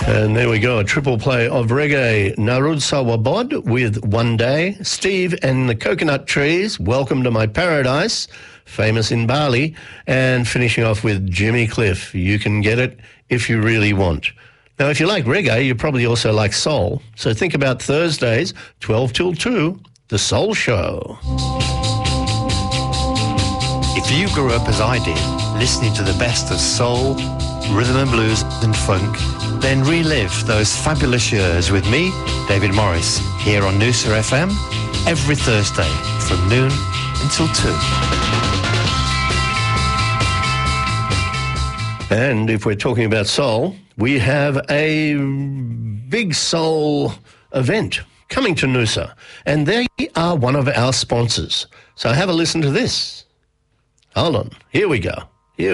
And there we go, a triple play of reggae. Narud Sawabod with One Day. Steve and the Coconut Trees, Welcome to My Paradise, famous in Bali. And finishing off with Jimmy Cliff, You Can Get It If You Really Want. Now, if you like reggae, you probably also like soul. So think about Thursdays, 12 till 2, The Soul Show. If you grew up as I did, listening to the best of soul, rhythm and blues and funk, then relive those fabulous years with me, David Morris, here on Noosa FM, every Thursday from noon until 2. And if we're talking about soul, we have a big soul event coming to Noosa, and they are one of our sponsors. So have a listen to this. Hold on. Here we go.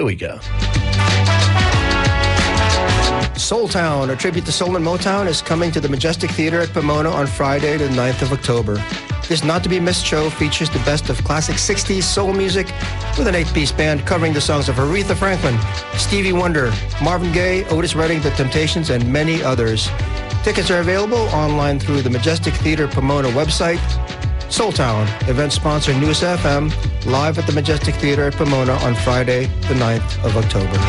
Soul Town, a tribute to soul and Motown, is coming to the Majestic Theatre at Pomona on Friday, the 9th of October. This not-to-be-missed show features the best of classic 60s soul music with an 8-piece band covering the songs of Aretha Franklin, Stevie Wonder, Marvin Gaye, Otis Redding, The Temptations, and many others. Tickets are available online through the Majestic Theatre Pomona website. Soul Town, event sponsor Noosa FM, live at the Majestic Theatre at Pomona on Friday, the 9th of October.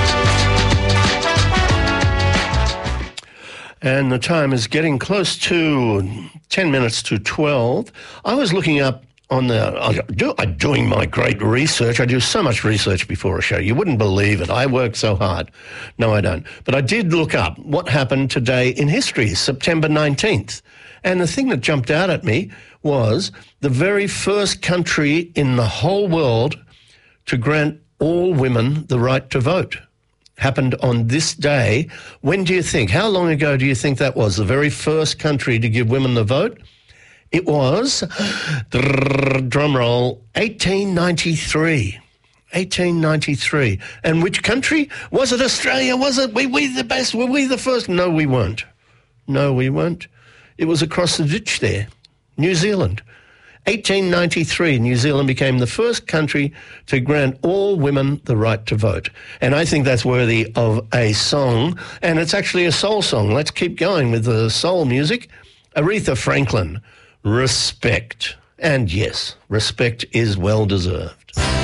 And the time is getting close to 10 minutes to 12. I was looking up on doing my great research. I do so much research before a show. You wouldn't believe it. I work so hard. No, I don't. But I did look up what happened today in history, September 19th. And the thing that jumped out at me was the very first country in the whole world to grant all women the right to vote. Happened on this day. When do you think? How long ago do you think that was? The very first country to give women the vote? It was, drum roll, 1893. 1893. And which country? Was it Australia? Was it we the best? Were we the first? No, we weren't. No, we weren't. It was across the ditch there, New Zealand. 1893, New Zealand became the first country to grant all women the right to vote. And I think that's worthy of a song, and it's actually a soul song. Let's keep going with the soul music. Aretha Franklin, Respect. And yes, respect is well deserved.